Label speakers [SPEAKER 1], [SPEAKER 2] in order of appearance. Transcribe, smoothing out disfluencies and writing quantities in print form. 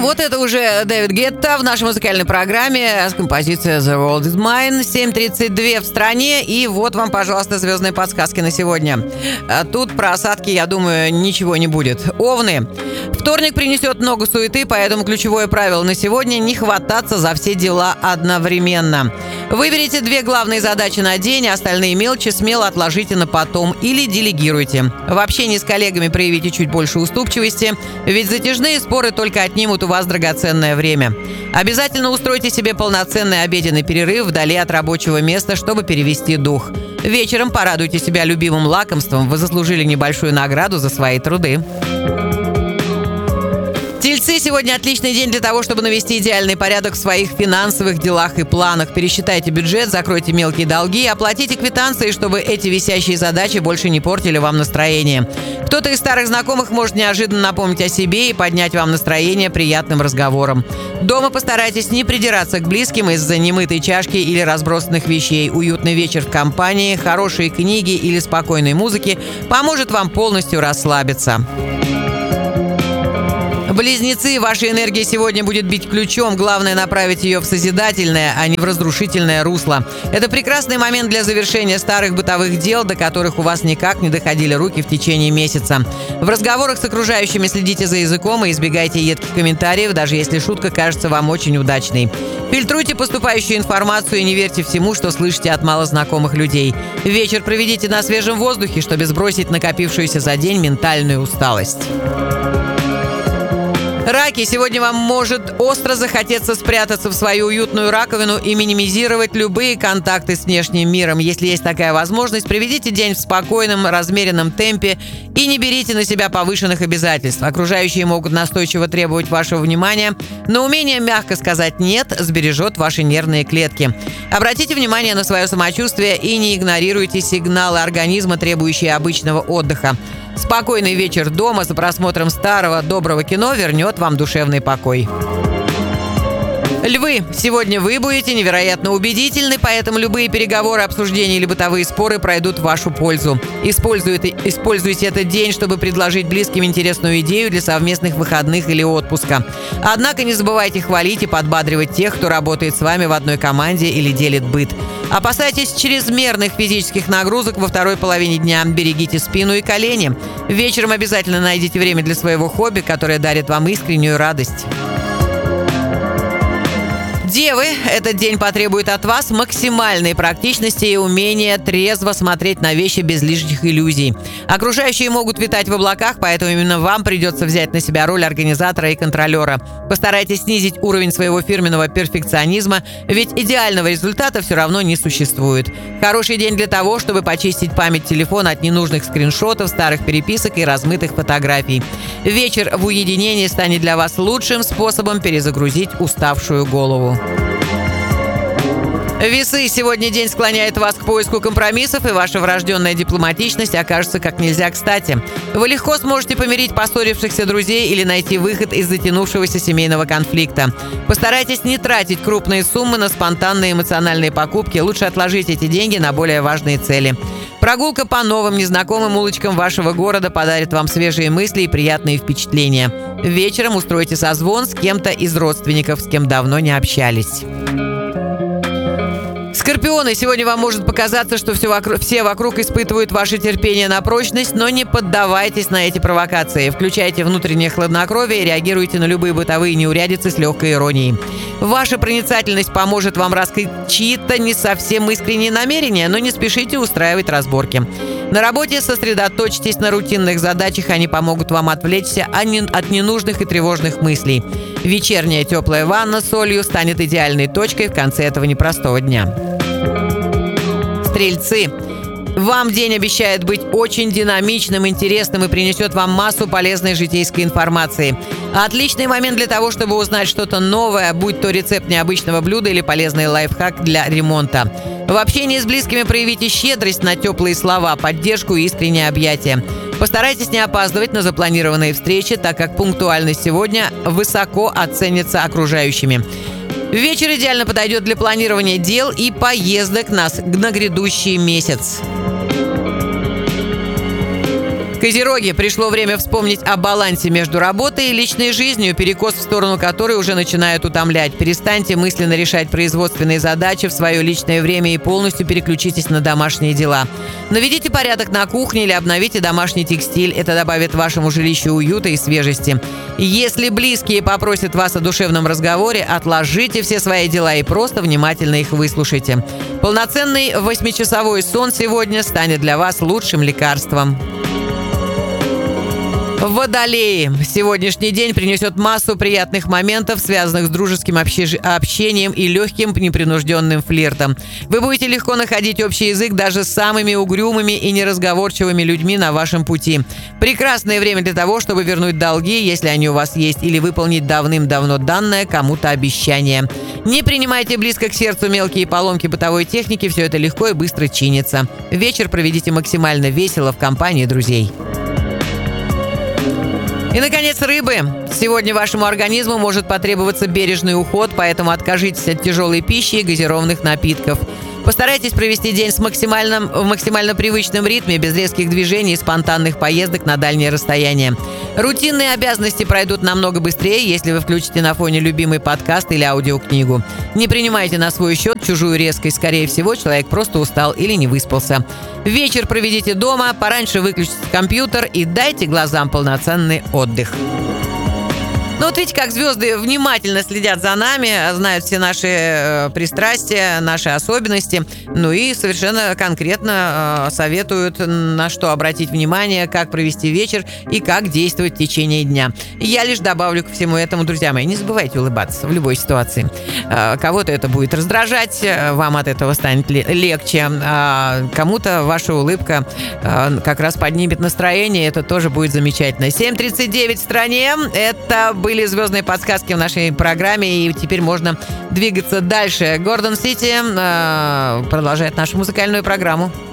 [SPEAKER 1] вот это уже Дэвид Гетта в нашей музыкальной программе с композицией «The World Is Mine». 7:32 в стране. И вот вам, пожалуйста, звездные подсказки на сегодня. Тут про осадки, я думаю, ничего не будет. Овны. Вторник принесет много суеты, поэтому ключевое правило на сегодня – не хвататься за все дела одновременно. Выберите 2 главные задачи на день, а остальные мелочи смело отложите на потом или делегируйте. В общении с коллегами проявите чуть больше уступчивости, ведь затяжные споры только отнимут у вас драгоценное время. Обязательно устройте себе полноценный обеденный перерыв вдали от рабочего места, чтобы перевести дух. Вечером порадуйте себя любимым лакомством, вы заслужили небольшую награду за свои труды. Тельцы, сегодня отличный день для того, чтобы навести идеальный порядок в своих финансовых делах и планах. Пересчитайте бюджет, закройте мелкие долги, оплатите квитанции, чтобы эти висящие задачи больше не портили вам настроение. Кто-то из старых знакомых может неожиданно напомнить о себе и поднять вам настроение приятным разговором. Дома постарайтесь не придираться к близким из-за немытой чашки или разбросанных вещей. Уютный вечер в компании, хорошие книги или спокойной музыки поможет вам полностью расслабиться. Близнецы, ваша энергия сегодня будет бить ключом. Главное направить ее в созидательное, а не в разрушительное русло. Это прекрасный момент для завершения старых бытовых дел, до которых у вас никак не доходили руки в течение месяца. В разговорах с окружающими следите за языком и избегайте едких комментариев, даже если шутка кажется вам очень удачной. Фильтруйте поступающую информацию и не верьте всему, что слышите от малознакомых людей. Вечер проведите на свежем воздухе, чтобы сбросить накопившуюся за день ментальную усталость. Раки, сегодня вам может остро захотеться спрятаться в свою уютную раковину и минимизировать любые контакты с внешним миром. Если есть такая возможность, проведите день в спокойном, размеренном темпе и не берите на себя повышенных обязательств. Окружающие могут настойчиво требовать вашего внимания, но умение мягко сказать «нет» сбережет ваши нервные клетки. Обратите внимание на свое самочувствие и не игнорируйте сигналы организма, требующие обычного отдыха. Спокойный вечер дома за просмотром старого доброго кино вернет вам душевный покой. Львы, сегодня вы будете невероятно убедительны, поэтому любые переговоры, обсуждения или бытовые споры пройдут в вашу пользу. Используйте этот день, чтобы предложить близким интересную идею для совместных выходных или отпуска. Однако не забывайте хвалить и подбадривать тех, кто работает с вами в одной команде или делит быт. Опасайтесь чрезмерных физических нагрузок во второй половине дня. Берегите спину и колени. Вечером обязательно найдите время для своего хобби, которое дарит вам искреннюю радость. Девы, этот день потребует от вас максимальной практичности и умения трезво смотреть на вещи без лишних иллюзий. Окружающие могут витать в облаках, поэтому именно вам придется взять на себя роль организатора и контролера. Постарайтесь снизить уровень своего фирменного перфекционизма, ведь идеального результата все равно не существует. Хороший день для того, чтобы почистить память телефона от ненужных скриншотов, старых переписок и размытых фотографий. Вечер в уединении станет для вас лучшим способом перезагрузить уставшую голову. Весы, сегодня день склоняет вас к поиску компромиссов, и ваша врожденная дипломатичность окажется как нельзя кстати. Вы легко сможете помирить поссорившихся друзей или найти выход из затянувшегося семейного конфликта. Постарайтесь не тратить крупные суммы на спонтанные эмоциональные покупки, лучше отложите эти деньги на более важные цели. Прогулка по новым, незнакомым улочкам вашего города подарит вам свежие мысли и приятные впечатления. Вечером устройте созвон с кем-то из родственников, с кем давно не общались. Скорпионы, сегодня вам может показаться, что все вокруг испытывают ваше терпение на прочность, но не поддавайтесь на эти провокации. Включайте внутреннее хладнокровие и реагируйте на любые бытовые неурядицы с легкой иронией. Ваша проницательность поможет вам раскрыть чьи-то не совсем искренние намерения, но не спешите устраивать разборки. На работе сосредоточьтесь на рутинных задачах, они помогут вам отвлечься от ненужных и тревожных мыслей. Вечерняя теплая ванна с солью станет идеальной точкой в конце этого непростого дня. Стрельцы. Вам день обещает быть очень динамичным, интересным и принесет вам массу полезной житейской информации. Отличный момент для того, чтобы узнать что-то новое, будь то рецепт необычного блюда или полезный лайфхак для ремонта. В общении с близкими проявите щедрость на теплые слова, поддержку и искреннее объятие. Постарайтесь не опаздывать на запланированные встречи, так как пунктуальность сегодня высоко оценится окружающими. Вечер идеально подойдет для планирования дел и поездок на грядущий месяц. Козероги, пришло время вспомнить о балансе между работой и личной жизнью, перекос в сторону которой уже начинает утомлять. Перестаньте мысленно решать производственные задачи в свое личное время и полностью переключитесь на домашние дела. Наведите порядок на кухне или обновите домашний текстиль. Это добавит вашему жилищу уюта и свежести. Если близкие попросят вас о душевном разговоре, отложите все свои дела и просто внимательно их выслушайте. Полноценный 8-часовой сон сегодня станет для вас лучшим лекарством. Водолеи. Сегодняшний день принесет массу приятных моментов, связанных с дружеским общением и легким непринужденным флиртом. Вы будете легко находить общий язык даже с самыми угрюмыми и неразговорчивыми людьми на вашем пути. Прекрасное время для того, чтобы вернуть долги, если они у вас есть, или выполнить давным-давно данное кому-то обещание. Не принимайте близко к сердцу мелкие поломки бытовой техники, все это легко и быстро чинится. Вечер проведите максимально весело в компании друзей. И, наконец, рыбы. Сегодня вашему организму может потребоваться бережный уход, поэтому откажитесь от тяжелой пищи и газированных напитков. Постарайтесь провести день в максимально привычном ритме, без резких движений и спонтанных поездок на дальние расстояния. Рутинные обязанности пройдут намного быстрее, если вы включите на фоне любимый подкаст или аудиокнигу. Не принимайте на свой счет чужую резкость. Скорее всего, человек просто устал или не выспался. Вечер проведите дома, пораньше выключите компьютер и дайте глазам полноценный отдых. Ну вот видите, как звезды внимательно следят за нами, знают все наши пристрастия, наши особенности, ну и совершенно конкретно советуют, на что обратить внимание, как провести вечер и как действовать в течение дня. Я лишь добавлю ко всему этому, друзья мои, не забывайте улыбаться в любой ситуации. Кого-то это будет раздражать, вам от этого станет легче, а кому-то ваша улыбка как раз поднимет настроение, это тоже будет замечательно. 7:39 в стране, это были звездные подсказки в нашей программе, и теперь можно двигаться дальше. Гордон Сити продолжает нашу музыкальную программу.